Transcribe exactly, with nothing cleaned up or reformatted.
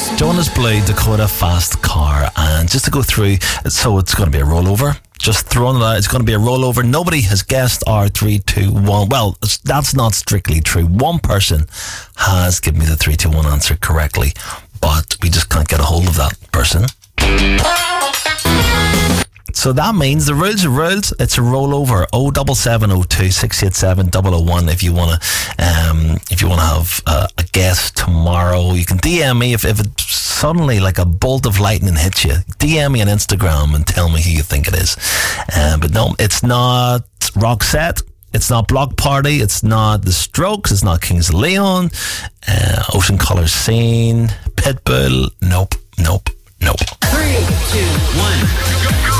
Jonas Blue, Dakota Fast Car. And just to go through, so it's going to be a rollover. Just throwing it out, it's going to be a rollover. Nobody has guessed our three two one. Well, that's not strictly true. One person has given me the three two one answer correctly, but we just can't get a hold of that person. So that means the rules are rules. It's a rollover. oh seven seven oh two, six eight seven, zero zero one if you want to um, if you want to have uh, a guess tomorrow. You can D M me if, if it suddenly like a bolt of lightning hits you. D M me on Instagram and tell me who you think it is. Uh, but no, it's not Roxette. It's not Block Party. It's not The Strokes. It's not Kings of Leon. Uh, Ocean Colour Scene. Pitbull. Nope. Nope. Nope. Three, two, one.